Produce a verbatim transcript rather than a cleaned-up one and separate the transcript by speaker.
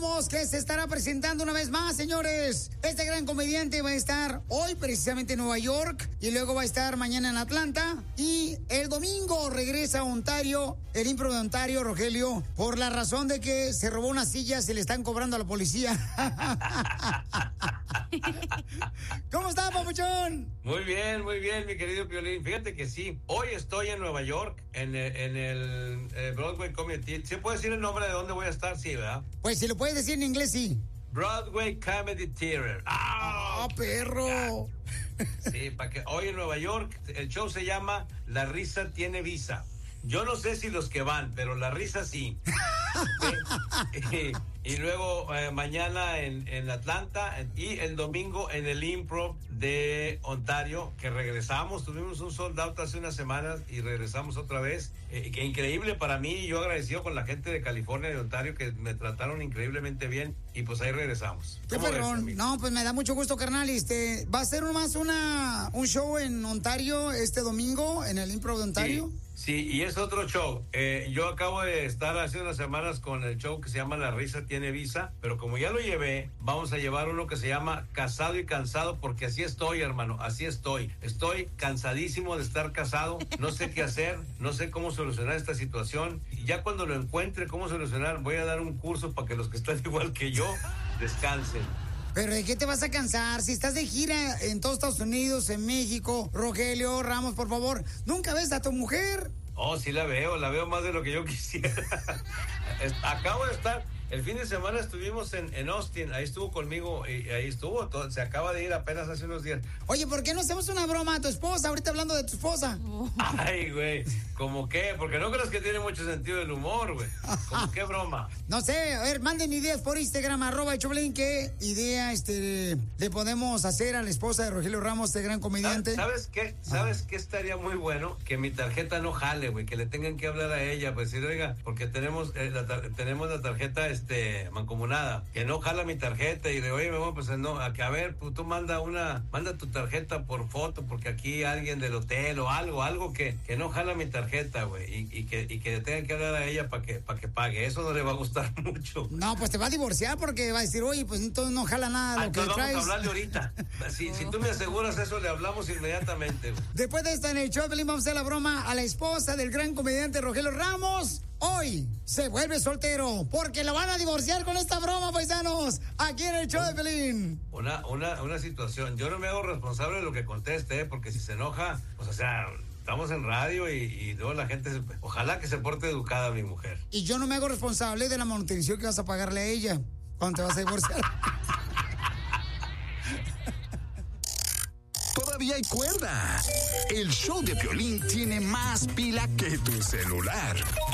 Speaker 1: Ramos, que se estará presentando una vez más, señores. Este gran comediante va a estar hoy precisamente en Nueva York y luego va a estar mañana en Atlanta. Y el domingo regresa a Ontario, el Impro de Ontario, Rogelio, por la razón de que se robó una silla, se le están cobrando a la policía. ¿Cómo está, papuchón?
Speaker 2: Muy bien, muy bien, mi querido Piolín. Fíjate que sí, hoy estoy en Nueva York, en el, en el eh, Broadway Comedy. ¿Se puede decir el nombre de dónde voy a estar? Sí, ¿verdad?
Speaker 1: Pues si lo puedes decir en inglés, sí.
Speaker 2: Broadway Comedy Theater.
Speaker 1: ¡Ah, oh, perro!
Speaker 2: Sí, para que hoy en Nueva York, el show se llama La Risa Tiene Visa. Yo no sé si los que van, pero la risa sí. Sí. Y, y luego eh, mañana en, en Atlanta y el domingo en el Improv de Ontario, que regresamos. Tuvimos un sold out hace unas semanas y regresamos otra vez. Eh, que increíble para mí. Yo agradecido con la gente de California, de Ontario, que me trataron increíblemente bien. Y pues ahí regresamos.
Speaker 1: Qué perrón. No, pues me da mucho gusto, carnal. Este, ¿va a ser más una un show en Ontario este domingo en el Improv de Ontario?
Speaker 2: Sí. Sí, y es otro show. Eh, yo acabo de estar hace unas semanas con el show que se llama La Risa Tiene Visa, pero como ya lo llevé, vamos a llevar uno que se llama Casado y Cansado, porque así estoy, hermano, así estoy. Estoy cansadísimo de estar casado, no sé qué hacer, no sé cómo solucionar esta situación. Y ya cuando lo encuentre, cómo solucionar, voy a dar un curso para que los que están igual que yo descansen.
Speaker 1: Pero ¿de qué te vas a cansar? Si estás de gira en todos Estados Unidos, en México, Rogelio Ramos, por favor, ¿nunca ves a tu mujer?
Speaker 2: Oh, sí la veo, la veo más de lo que yo quisiera. Acabo de estar, el fin de semana estuvimos en, en Austin, ahí estuvo conmigo y ahí estuvo, todo, se acaba de ir apenas hace unos días.
Speaker 1: Oye, ¿por qué no hacemos una broma a tu esposa? Ahorita hablando de tu esposa.
Speaker 2: Ay, güey, ¿cómo qué? Porque no crees que tiene mucho sentido del humor, güey. ¿Cómo qué broma?
Speaker 1: No sé, a ver, manden ideas por Instagram, arroba Choplin, ¿qué idea este, le podemos hacer a la esposa de Rogelio Ramos, este gran comediante?
Speaker 2: ¿Sabes qué? ¿Sabes ah. qué estaría muy bueno? Que mi tarjeta no jale, güey, que le tengan que hablar a ella, pues decir, oiga, porque tenemos, eh, la tar- tenemos la tarjeta, este, mancomunada, que no jala mi tarjeta y le oye, me voy, pues no, a que a ver, pues, tú manda una, manda tu tarjeta por foto, porque aquí alguien del hotel o algo, algo que, que no jala mi tarjeta, güey, y, y que, y que le tengan que hablar a ella para que, para que pague. Eso no le va a gustar mucho.
Speaker 1: No, pues te va a divorciar porque va a decir, oye, pues entonces no jala nada
Speaker 2: ah,
Speaker 1: lo que
Speaker 2: vamos
Speaker 1: traes.
Speaker 2: Vamos a hablarle ahorita. Si, si tú me aseguras eso, le hablamos inmediatamente, güey.
Speaker 1: Después de esta en el show, vamos a hacer la broma a la esposa del gran comediante Rogelio Ramos. Hoy se vuelve soltero porque lo van a divorciar con esta broma, paisanos, aquí en el show de Pelín.
Speaker 2: Una, una, una situación, yo no me hago responsable de lo que conteste, ¿eh? Porque si se enoja, pues o sea, estamos en radio y, y luego la gente, se, ojalá que se porte educada mi mujer.
Speaker 1: Y yo no me hago responsable de la manutención que vas a pagarle a ella cuando te vas a divorciar.
Speaker 3: Todavía hay cuerda. El show de Piolín tiene más pila que tu celular.